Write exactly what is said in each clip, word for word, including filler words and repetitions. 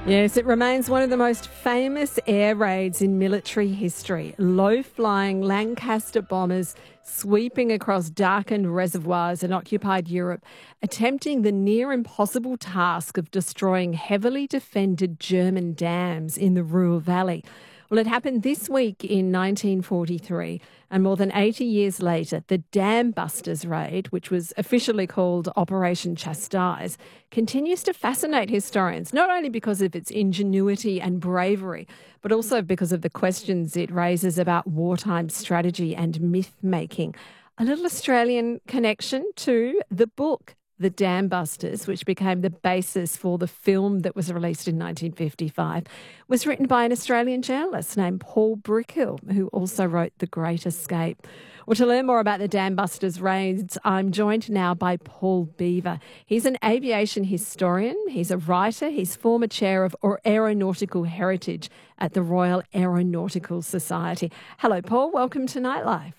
Yes, it remains one of the most famous air raids in military history. Low-flying Lancaster bombers sweeping across darkened reservoirs in occupied Europe, attempting the near-impossible task of destroying heavily defended German dams in the Ruhr Valley. Well, it happened this week in nineteen forty-three, and more than eighty years later, the Dam Busters raid, which was officially called Operation Chastise, continues to fascinate historians, not only because of its ingenuity and bravery, but also because of the questions it raises about wartime strategy and myth-making. A little Australian connection to the book The Dam Busters, which became the basis for the film that was released in nineteen fifty-five, was written by an Australian journalist named Paul Brickhill, who also wrote The Great Escape. Well, to learn more about the Dam Busters raids, I'm joined now by Paul Beaver. He's an aviation historian, he's a writer, he's former chair of aeronautical heritage at the Royal Aeronautical Society. Hello, Paul. Welcome to Nightlife.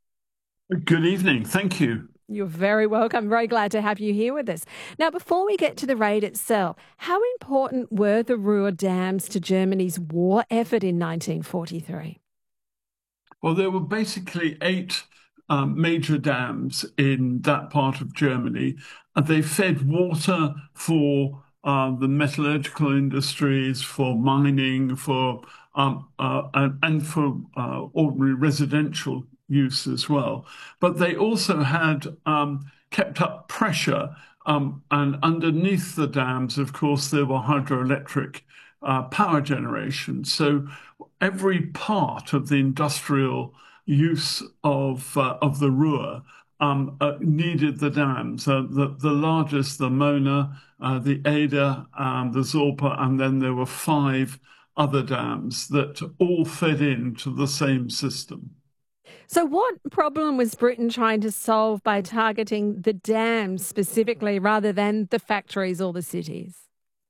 Good evening. Thank you. You're very welcome. Very glad to have you here with us. Now, before we get to the raid itself, how important were the Ruhr dams to Germany's war effort in nineteen forty-three? Well, there were basically eight um, major dams in that part of Germany, and they fed water for uh, the metallurgical industries, for mining, for um, uh, and, and for uh, ordinary residential use as well. But they also had um, kept up pressure, um, and underneath the dams, of course, there were hydroelectric uh, power generation. So every part of the industrial use of uh, of the Ruhr um, uh, needed the dams. Uh, the the largest, the Mona, uh, the Eder, um, the Sorpe, and then there were five other dams that all fed into the same system. So what problem was Britain trying to solve by targeting the dams specifically rather than the factories or the cities?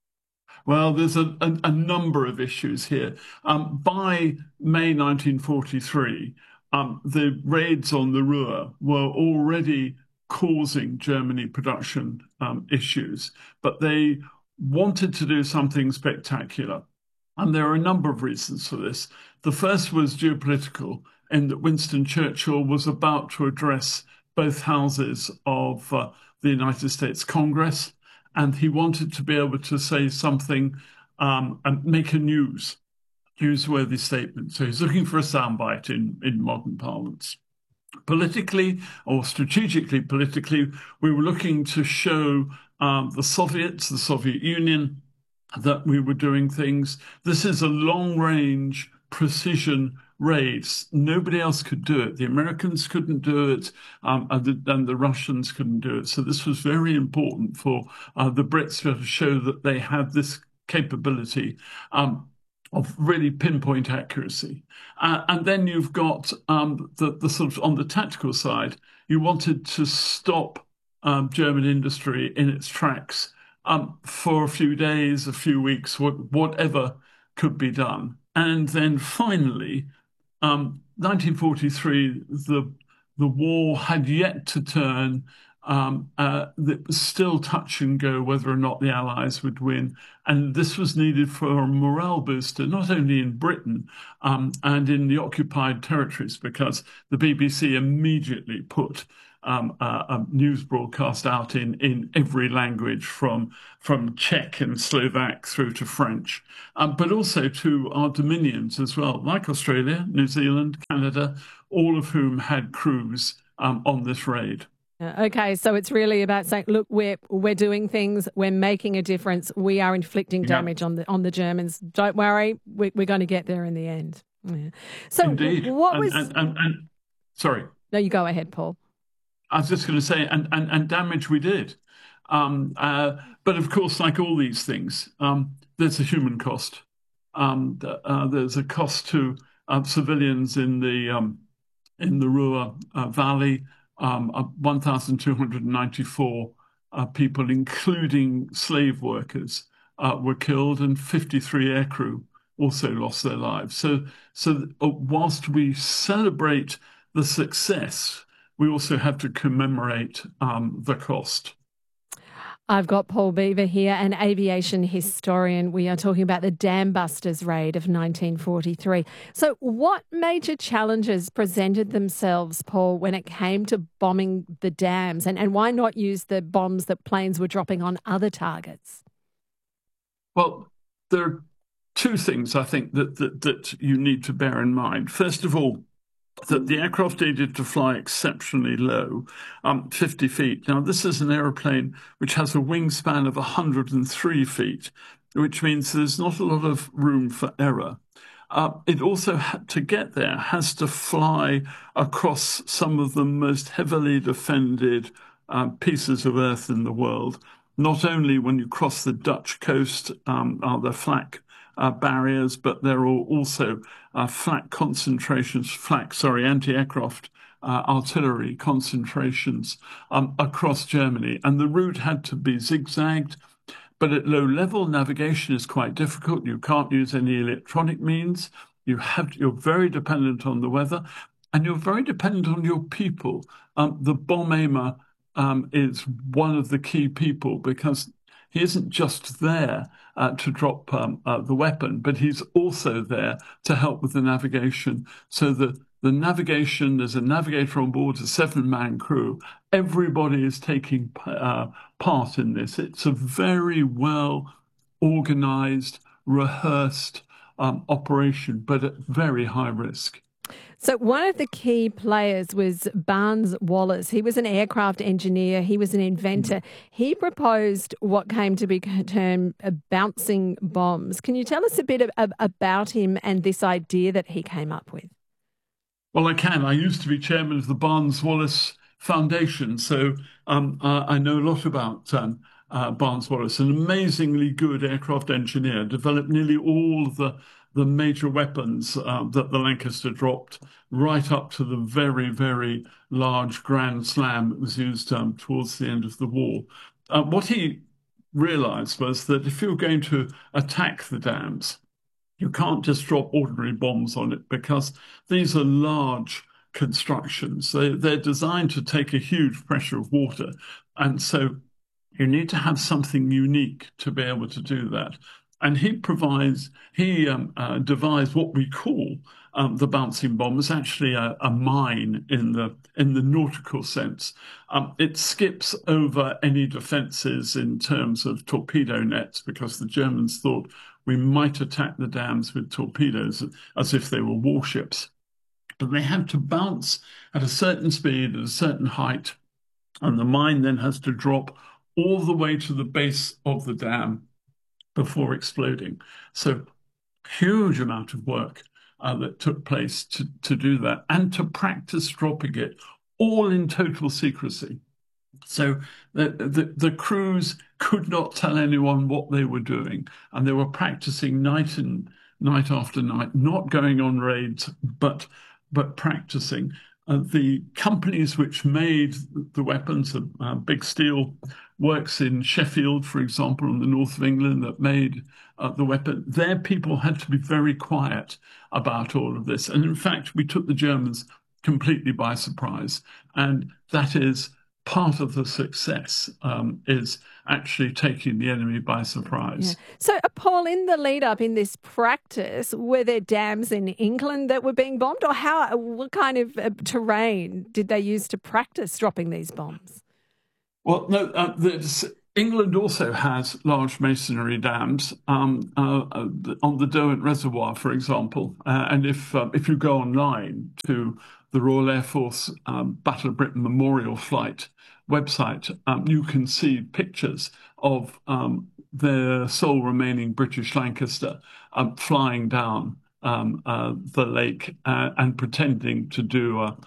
Well, there's a, a, a number of issues here. Um, by May nineteen forty-three, um, the raids on the Ruhr were already causing Germany production um, issues, but they wanted to do something spectacular. And there are a number of reasons for this. The first was geopolitical, in that Winston Churchill was about to address both houses of uh, the United States Congress, and he wanted to be able to say something um, and make a news, newsworthy statement. So he's looking for a soundbite in, in modern parlance. Politically, or strategically politically, we were looking to show um, the Soviets, the Soviet Union, that we were doing things. This is a long-range precision raids. Nobody else could do it. The Americans couldn't do it, um, and, the, and the Russians couldn't do it. So this was very important for uh, the Brits to show that they had this capability um, of really pinpoint accuracy. Uh, and then you've got um, the, the sort of on the tactical side, you wanted to stop um, German industry in its tracks um, for a few days, a few weeks, wh- whatever could be done. And then finally, Um, nineteen forty-three, the the war had yet to turn. Um, uh, it was still touch and go whether or not the Allies would win, and this was needed for a morale booster, not only in Britain um, and in the occupied territories, because the B B C immediately put um, a, a news broadcast out in in every language, from from Czech and Slovak through to French, um, but also to our dominions as well, like Australia, New Zealand, Canada, all of whom had crews um, on this raid. Okay, so it's really about saying, look, we're we're doing things, we're making a difference, we are inflicting damage yeah. on the on the Germans. Don't worry, we, we're going to get there in the end. Yeah. So Indeed. what and, was? And, and, and, sorry. No, you go ahead, Paul. I was just going to say, and, and, and damage we did. Um, uh, but of course, like all these things, um, there's a human cost. Um, uh, there's a cost to uh, civilians in the um, in the Ruhr uh, Valley. Um, uh, one thousand two hundred ninety-four uh, people, including slave workers, uh, were killed, and fifty-three aircrew also lost their lives. So, so uh, whilst we celebrate the success, we also have to commemorate um, the cost. I've got Paul Beaver here, an aviation historian. We are talking about the Dam Busters raid of nineteen forty-three. So what major challenges presented themselves, Paul, when it came to bombing the dams? And, and why not use the bombs that planes were dropping on other targets? Well, there are two things I think that, that, that you need to bear in mind. First of all, that the aircraft needed to fly exceptionally low, um, fifty feet. Now, this is an aeroplane which has a wingspan of one hundred three feet, which means there's not a lot of room for error. Uh, it also, had to get there, has to fly across some of the most heavily defended uh, pieces of earth in the world. Not only when you cross the Dutch coast um, are there flak Uh, barriers, but there are also uh, flak concentrations, flak, sorry, anti-aircraft uh, artillery concentrations um, across Germany. And the route had to be zigzagged, but at low level, navigation is quite difficult. You can't use any electronic means. You have, you're very dependent on the weather, and you're very dependent on your people. Um, the bomb aimer um, is one of the key people because he isn't just there uh, to drop um, uh, the weapon, but he's also there to help with the navigation. So the, the navigation, there's a navigator on board, a seven-man crew. Everybody is taking uh, part in this. It's a very well organized, rehearsed um, operation, but at very high risk. So one of the key players was Barnes Wallis. He was an aircraft engineer. He was an inventor. He proposed what came to be termed bouncing bombs. Can you tell us a bit of, about him and this idea that he came up with? Well, I can. I used to be chairman of the Barnes Wallis Foundation, so um, uh, I know a lot about um, uh, Barnes Wallis, an amazingly good aircraft engineer, developed nearly all the the major weapons uh, that the Lancaster dropped, right up to the very, very large Grand Slam that was used um, towards the end of the war. Uh, what he realized was that if you're going to attack the dams, you can't just drop ordinary bombs on it because these are large constructions. They, they're designed to take a huge pressure of water. And so you need to have something unique to be able to do that. And he provides, he um, uh, devised what we call um, the bouncing bomb. It's actually a, a mine in the in the nautical sense. Um, it skips over any defenses in terms of torpedo nets because the Germans thought we might attack the dams with torpedoes as if they were warships. But they have to bounce at a certain speed, at a certain height, and the mine then has to drop all the way to the base of the dam before exploding. So huge amount of work uh, that took place to, to do that and to practice dropping it all in total secrecy. So the, the, the crews could not tell anyone what they were doing, and they were practicing night and night after night, not going on raids, but but practicing. Uh, the companies which made the weapons, uh, Big Steel works in Sheffield, for example, in the north of England, that made uh, the weapon. Their people had to be very quiet about all of this. And in fact, we took the Germans completely by surprise. And that is part of the success, um, is actually taking the enemy by surprise. Yeah. So, uh, Paul, in the lead up in this practice, were there dams in England that were being bombed, or how? What kind of uh, terrain did they use to practice dropping these bombs? Well, no, uh, England also has large masonry dams um, uh, uh, on the Derwent Reservoir, for example. Uh, and if uh, if you go online to the Royal Air Force um, Battle of Britain Memorial Flight website, um, you can see pictures of um, the sole remaining British Lancaster um, flying down um, uh, the lake uh, and pretending to do a,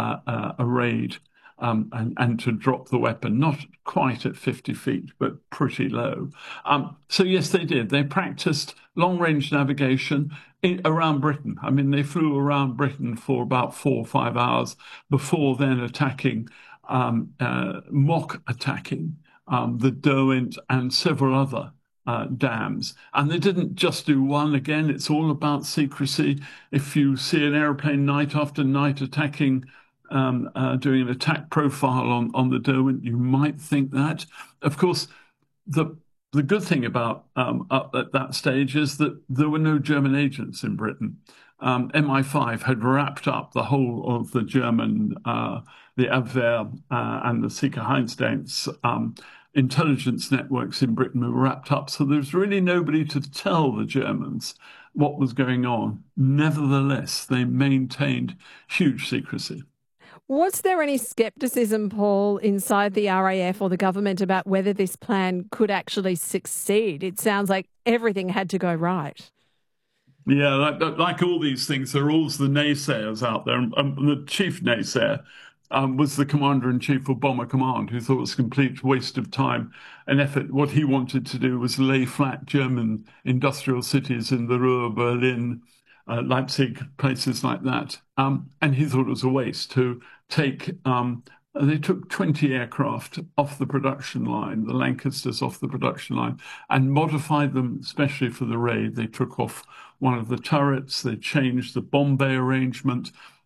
a, a raid. Um, and, and to drop the weapon, not quite at fifty feet, but pretty low. Um, so yes, they did. They practiced long-range navigation in, around Britain. I mean, they flew around Britain for about four or five hours before then attacking, um, uh, mock attacking um, the Derwent and several other uh, dams. And they didn't just do one. Again, it's all about secrecy. If you see an airplane night after night attacking Um, uh, doing an attack profile on, on the Derwent, you might think that. Of course, the the good thing about um, up at that stage is that there were no German agents in Britain. Um, M I five had wrapped up the whole of the German, uh, the Abwehr uh, and the Sicherheitsdienst um, intelligence networks in Britain were wrapped up. So there's really nobody to tell the Germans what was going on. Nevertheless, they maintained huge secrecy. Was there any scepticism, Paul, inside the R A F or the government about whether this plan could actually succeed? It sounds like everything had to go right. Yeah, like, like all these things, there are always the naysayers out there. Um, the chief naysayer um, was the commander-in-chief of Bomber Command, who thought it was a complete waste of time and effort. What he wanted to do was lay flat German industrial cities in the Ruhr, Berlin, uh, Leipzig, places like that. Um, and he thought it was a waste to take um, they took twenty aircraft off the production line, the Lancasters off the production line, and modified them especially for the raid. They took off one of the turrets, they changed the bomb bay arrangement,